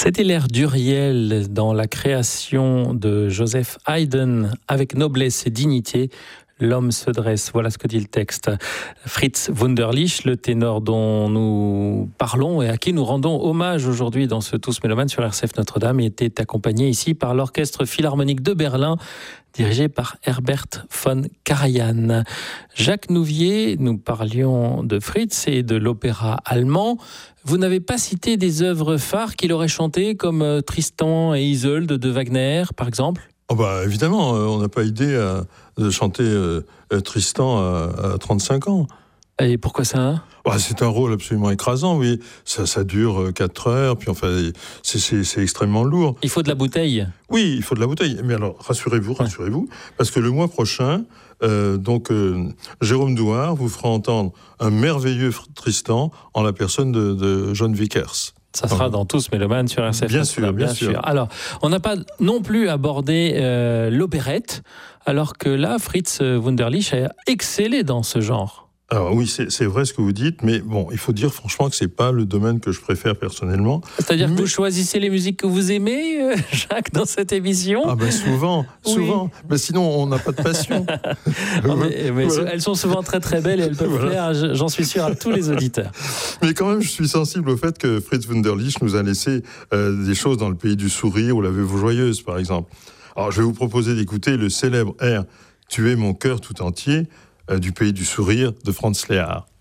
C'était l'ère d'Uriel dans la création de Joseph Haydn. Avec noblesse et dignité, l'homme se dresse. Voilà ce que dit le texte. Fritz Wunderlich, le ténor dont nous parlons et à qui nous rendons hommage aujourd'hui dans ce Tous Mélomanes sur RCF Notre-Dame, était accompagné ici par l'Orchestre Philharmonique de Berlin, dirigé par Herbert von Karajan. Jacques Nouvier, nous parlions de Fritz et de l'opéra allemand. Vous n'avez pas cité des œuvres phares qu'il aurait chantées, comme Tristan et Isolde de Wagner, par exemple ? Oh bah, évidemment, on n'a pas idée de chanter Tristan à 35 ans. Et pourquoi ça ? C'est un rôle absolument écrasant, oui. Ça dure 4 heures, puis enfin, c'est extrêmement lourd. Il faut de la bouteille. Oui, il faut de la bouteille. Mais alors, rassurez-vous, parce que le mois prochain, Jérôme Douard vous fera entendre un merveilleux Tristan en la personne de John Vickers. Ça sera dans Tous Mélomanes sur RCF. Bien sûr. Alors, on n'a pas non plus abordé l'opérette, alors que là, Fritz Wunderlich a excellé dans ce genre. Alors oui, c'est vrai ce que vous dites, mais bon, il faut dire franchement que c'est pas le domaine que je préfère personnellement. C'est-à-dire que vous choisissez les musiques que vous aimez, Jacques, dans cette émission ? Souvent. Oui. Mais sinon, on n'a pas de passion. mais voilà. Elles sont souvent très très belles et elles peuvent plaire, j'en suis sûr, à tous les auditeurs. Mais quand même, je suis sensible au fait que Fritz Wunderlich nous a laissé des choses dans le pays du sourire ou la Veuve joyeuse, par exemple. Alors, je vais vous proposer d'écouter le célèbre air « Tu es mon cœur tout entier » du pays du sourire de Franz Lehár.